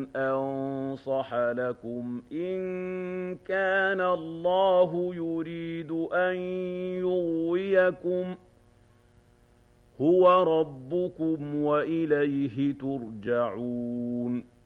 أن أنصح لكم إن كان الله يريد أن يغويكم هو ربكم وإليه ترجعون